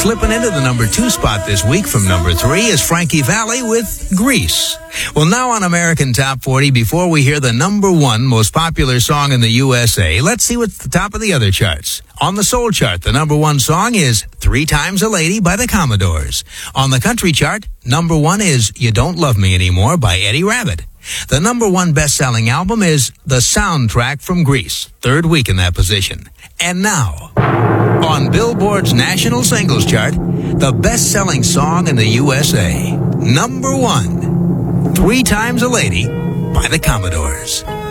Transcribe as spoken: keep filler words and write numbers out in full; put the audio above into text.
Slipping into the number two spot this week from number three is Frankie Valli with Grease. Well, now on American Top forty, before we hear the number one most popular song in the U S A, let's see what's the top of the other charts. On the soul chart, the number one song is Three Times a Lady by the Commodores. On the country chart, number one is You Don't Love Me Anymore by Eddie Rabbitt. The number one best-selling album is The Soundtrack from Grease, third week in that position. And now, on Billboard's National Singles Chart, the best-selling song in the U S A, number one, Three Times a Lady by the Commodores.